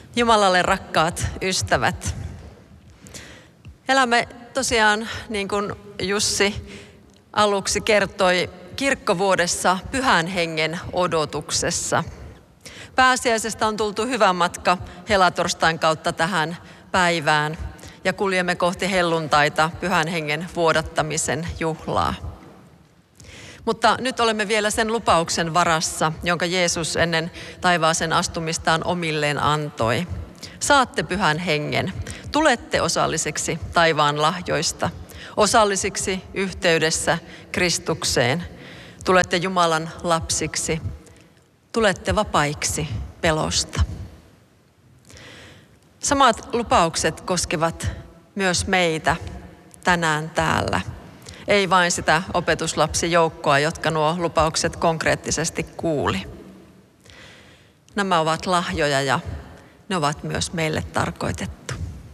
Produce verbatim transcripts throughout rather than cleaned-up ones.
Jumalalle rakkaat ystävät. Elämme tosiaan, niin kuin Jussi aluksi kertoi, kirkkovuodessa Pyhän Hengen odotuksessa. Pääsiäisestä on tultu hyvä matka helatorstain kautta tähän päivään ja kuljemme kohti helluntaita, Pyhän Hengen vuodattamisen juhlaa. Mutta nyt olemme vielä sen lupauksen varassa, jonka Jeesus ennen taivaaseen astumistaan omilleen antoi. Saatte Pyhän Hengen, tulette osalliseksi taivaan lahjoista, osallisiksi yhteydessä Kristukseen, tulette Jumalan lapsiksi, tulette vapaiksi pelosta. Samat lupaukset koskevat myös meitä tänään täällä. Ei vain sitä opetuslapsijoukkoa, jotka nuo lupaukset konkreettisesti kuuli. Nämä ovat lahjoja ja ne ovat myös meille tarkoitettu.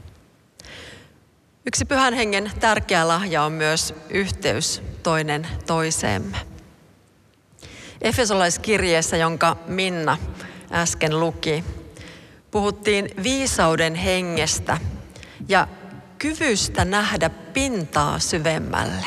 Yksi Pyhän Hengen tärkeä lahja on myös yhteys toinen toiseemme. Efesolaiskirjeessä, jonka Minna äsken luki, puhuttiin viisauden hengestä ja kyvystä nähdä pintaa syvemmälle.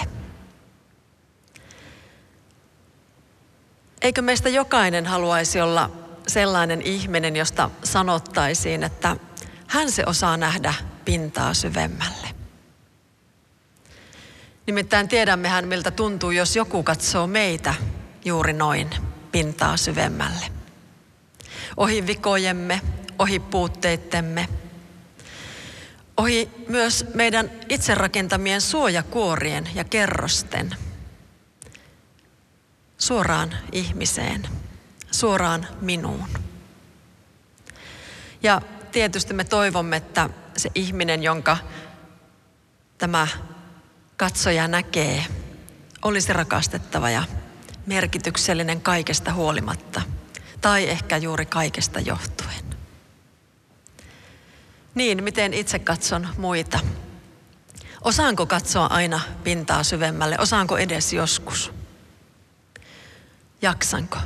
Eikö meistä jokainen haluaisi olla sellainen ihminen, josta sanottaisiin, että hän se osaa nähdä pintaa syvemmälle? Nimittäin tiedämmehän, miltä tuntuu, jos joku katsoo meitä juuri noin pintaa syvemmälle. Ohi vikojemme, ohi puutteittemme, ohi myös meidän itse rakentamien suojakuorien ja kerrosten. Suoraan ihmiseen, suoraan minuun. Ja tietysti me toivomme, että se ihminen, jonka tämä katsoja näkee, olisi rakastettava ja merkityksellinen kaikesta huolimatta, tai ehkä juuri kaikesta johtuen. Niin, miten itse katson muita? Osaanko katsoa aina pintaa syvemmälle? Osaanko edes joskus? Jaksanko?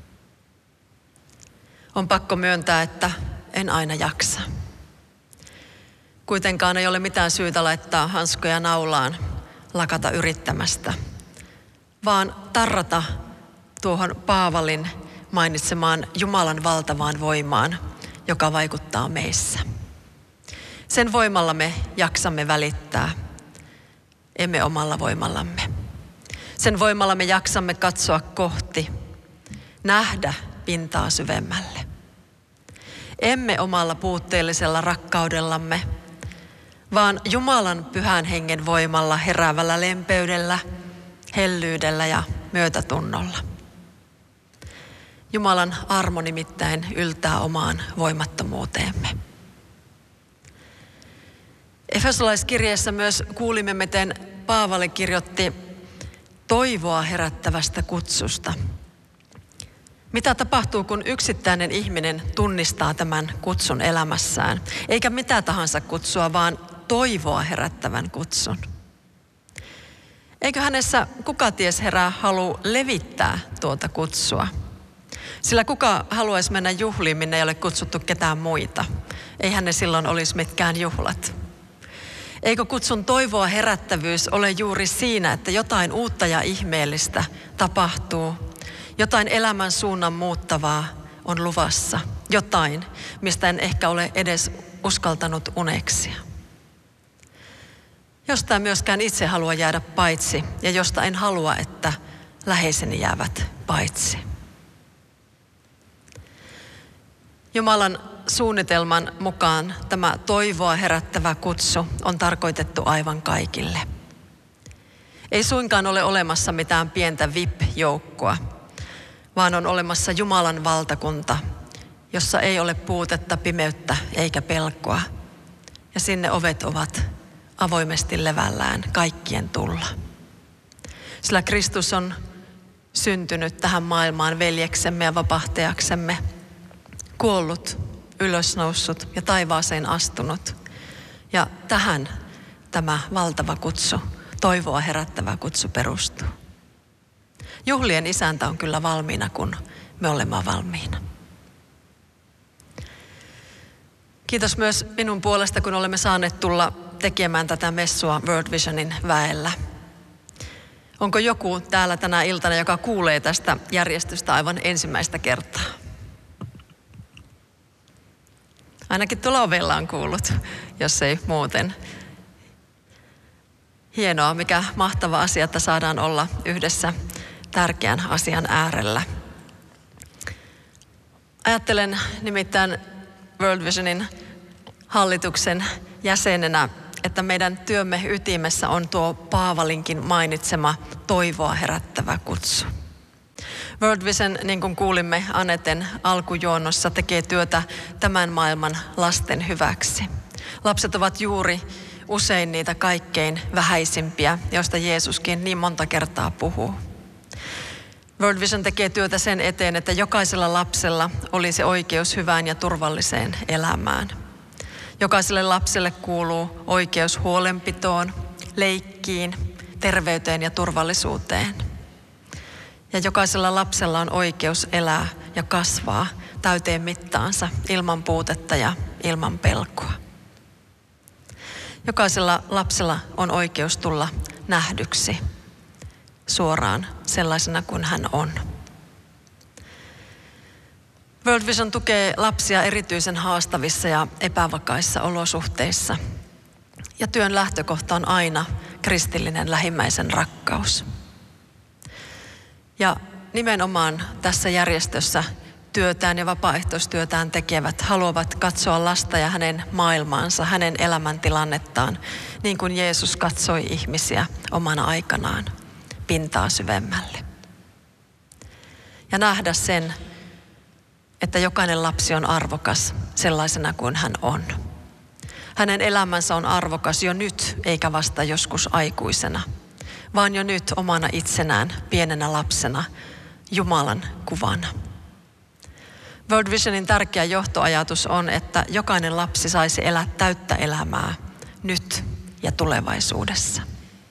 On pakko myöntää, että en aina jaksa. Kuitenkaan ei ole mitään syytä laittaa hanskoja naulaan, lakata yrittämästä, vaan tarrata tuohon Paavalin mainitsemaan Jumalan valtavaan voimaan, joka vaikuttaa meissä. Sen voimalla me jaksamme välittää, emme omalla voimallamme. Sen voimalla me jaksamme katsoa kohti, nähdä pintaa syvemmälle. Emme omalla puutteellisella rakkaudellamme, vaan Jumalan Pyhän Hengen voimalla heräävällä lempeydellä, hellyydellä ja myötätunnolla. Jumalan armo nimittäin yltää omaan voimattomuuteemme. Efesolaiskirjeessä myös kuulimme, miten Paavali kirjoitti toivoa herättävästä kutsusta. Mitä tapahtuu, kun yksittäinen ihminen tunnistaa tämän kutsun elämässään? Eikä mitä tahansa kutsua, vaan toivoa herättävän kutsun. Eikö hänessä kuka ties herää halu levittää tuota kutsua? Sillä kuka haluaisi mennä juhliin, minne ei ole kutsuttu ketään muita? Eihän ne silloin olisi mitkään juhlat. Eikö kutsun toivoa herättävyys ole juuri siinä, että jotain uutta ja ihmeellistä tapahtuu? Jotain elämän suunnan muuttavaa on luvassa. Jotain, mistä en ehkä ole edes uskaltanut uneksia. Josta en myöskään itse halua jäädä paitsi ja josta en halua, että läheiseni jäävät paitsi. Jumalan suunnitelman mukaan tämä toivoa herättävä kutsu on tarkoitettu aivan kaikille. Ei suinkaan ole olemassa mitään pientä V I P-joukkoa, vaan on olemassa Jumalan valtakunta, jossa ei ole puutetta, pimeyttä eikä pelkoa. Ja sinne ovet ovat avoimesti levällään kaikkien tulla. Sillä Kristus on syntynyt tähän maailmaan veljeksemme ja vapahtajaksemme, kuollut, ylösnoussut ja taivaaseen astunut. Ja tähän tämä valtava kutsu, toivoa herättävä kutsu perustuu. Juhlien isäntä on kyllä valmiina, kun me olemme valmiina. Kiitos myös minun puolesta, kun olemme saaneet tulla tekemään tätä messua World Visionin väellä. Onko joku täällä tänä iltana, joka kuulee tästä järjestystä aivan ensimmäistä kertaa? Ainakin tuolla ovella on kuullut, jos ei muuten. Hienoa, mikä mahtava asia, että saadaan olla yhdessä tärkeän asian äärellä. Ajattelen nimittäin World Visionin hallituksen jäsenenä, että meidän työmme ytimessä on tuo Paavalinkin mainitsema toivoa herättävä kutsu. World Vision, niin kuin kuulimme Aneten alkujuonnossa, tekee työtä tämän maailman lasten hyväksi. Lapset ovat juuri usein niitä kaikkein vähäisimpiä, joista Jeesuskin niin monta kertaa puhuu. World Vision tekee työtä sen eteen, että jokaisella lapsella olisi oikeus hyvään ja turvalliseen elämään. Jokaiselle lapselle kuuluu oikeus huolenpitoon, leikkiin, terveyteen ja turvallisuuteen. Ja jokaisella lapsella on oikeus elää ja kasvaa täyteen mittaansa ilman puutetta ja ilman pelkoa. Jokaisella lapsella on oikeus tulla nähdyksi suoraan sellaisena kuin hän on. World Vision tukee lapsia erityisen haastavissa ja epävakaissa olosuhteissa. Ja työn lähtökohta on aina kristillinen lähimmäisen rakkaus. Ja nimenomaan tässä järjestössä työtään ja vapaaehtoistyötään tekevät haluavat katsoa lasta ja hänen maailmaansa, hänen elämäntilannettaan, niin kuin Jeesus katsoi ihmisiä omana aikanaan pintaa syvemmälle. Ja nähdä sen, että jokainen lapsi on arvokas sellaisena kuin hän on. Hänen elämänsä on arvokas jo nyt, eikä vasta joskus aikuisena, vaan jo nyt omana itsenään, pienenä lapsena, Jumalan kuvana. World Visionin tärkeä johtoajatus on, että jokainen lapsi saisi elää täyttä elämää nyt ja tulevaisuudessa.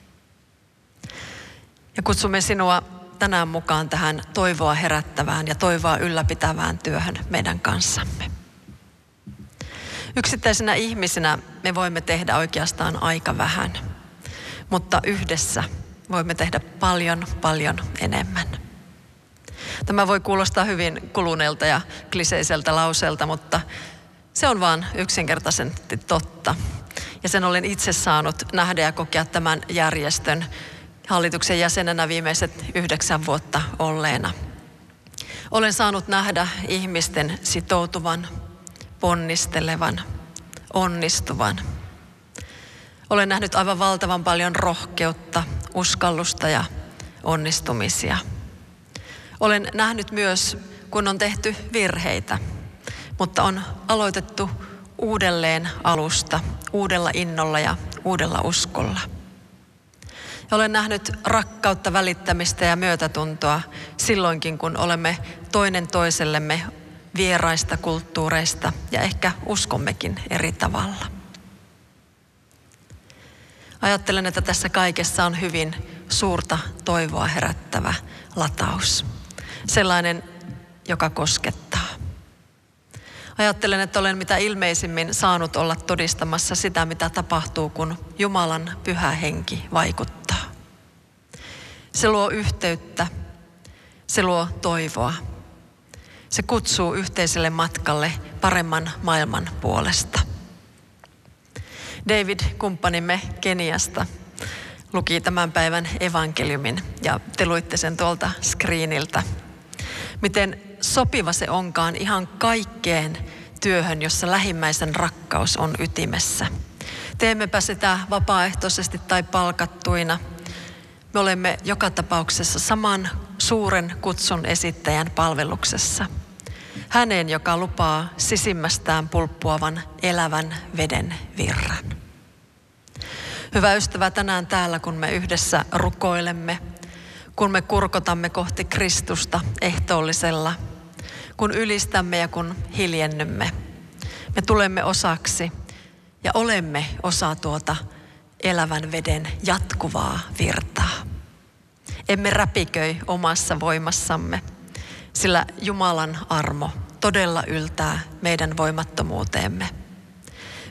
Ja kutsumme sinua tänään mukaan tähän toivoa herättävään ja toivoa ylläpitävään työhön meidän kanssamme. Yksittäisinä ihmisinä me voimme tehdä oikeastaan aika vähän, mutta yhdessä voimme tehdä paljon, paljon enemmän. Tämä voi kuulostaa hyvin kuluneelta ja kliseiseltä lauseelta, mutta se on vaan yksinkertaisesti totta. Ja sen olen itse saanut nähdä ja kokea tämän järjestön hallituksen jäsenenä viimeiset yhdeksän vuotta olleena. Olen saanut nähdä ihmisten sitoutuvan, ponnistelevan, onnistuvan. Olen nähnyt aivan valtavan paljon rohkeutta, uskallusta ja onnistumisia. Olen nähnyt myös, kun on tehty virheitä, mutta on aloitettu uudelleen alusta, uudella innolla ja uudella uskolla. Ja olen nähnyt rakkautta, välittämistä ja myötätuntoa silloinkin, kun olemme toinen toisellemme vieraista kulttuureista ja ehkä uskommekin eri tavalla. Ajattelen, että tässä kaikessa on hyvin suurta toivoa herättävä lataus. Sellainen, joka koskettaa. Ajattelen, että olen mitä ilmeisimmin saanut olla todistamassa sitä, mitä tapahtuu, kun Jumalan pyhä henki vaikuttaa. Se luo yhteyttä, se luo toivoa. Se kutsuu yhteiselle matkalle paremman maailman puolesta. David, kumppanimme Keniasta, luki tämän päivän evankeliumin ja te luitte sen tuolta screeniltä. Miten sopiva se onkaan ihan kaikkeen työhön, jossa lähimmäisen rakkaus on ytimessä. Teemmepä sitä vapaaehtoisesti tai palkattuina. Me olemme joka tapauksessa saman suuren kutsun esittäjän palveluksessa. Hänen, joka lupaa sisimmästään pulppuavan elävän veden virran. Hyvä ystävä, tänään täällä, kun me yhdessä rukoilemme, kun me kurkotamme kohti Kristusta ehtoollisella, kun ylistämme ja kun hiljennymme, me tulemme osaksi ja olemme osa tuota elävän veden jatkuvaa virtaa. Emme räpiköi omassa voimassamme, sillä Jumalan armo todella yltää meidän voimattomuuteemme.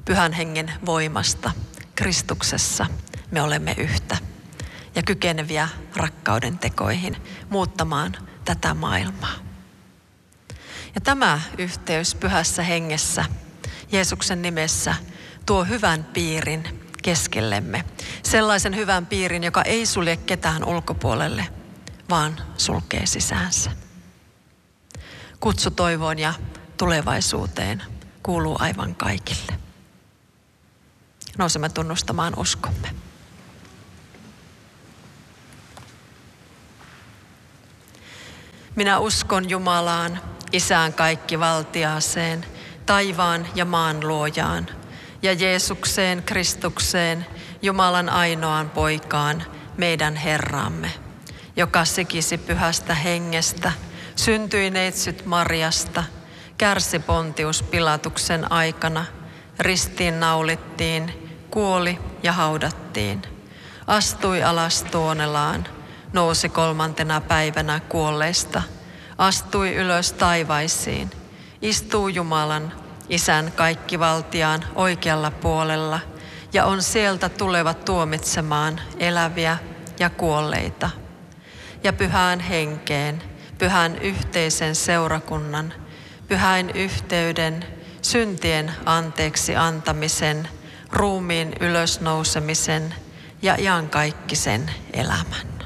Pyhän Hengen voimasta Kristuksessa me olemme yhtä ja kykeneviä rakkauden tekoihin muuttamaan tätä maailmaa. Ja tämä yhteys Pyhässä Hengessä Jeesuksen nimessä tuo hyvän piirin keskellemme. Sellaisen hyvän piirin, joka ei sulje ketään ulkopuolelle, vaan sulkee sisäänsä. Kutsu toivoon ja tulevaisuuteen kuuluu aivan kaikille. Nousemme tunnustamaan uskomme. Minä uskon Jumalaan, Isään kaikkivaltiaaseen, taivaan ja maan luojaan, ja Jeesukseen Kristukseen, Jumalan ainoaan poikaan, meidän Herramme, joka sikisi Pyhästä Hengestä, syntyi neitsyt Marjasta, kärsi Pontius Pilatuksen aikana, ristiin naulittiin, kuoli ja haudattiin, astui alas Tuonelaan, nousi kolmantena päivänä kuolleista, astui ylös taivaisiin, istuu Jumalan, Isän kaikkivaltiaan oikealla puolella ja on sieltä tuleva tuomitsemaan eläviä ja kuolleita. Ja Pyhään Henkeen, pyhän yhteisen seurakunnan, pyhän yhteyden, syntien anteeksi antamisen, ruumiin ylösnousemisen ja iankaikkisen elämän.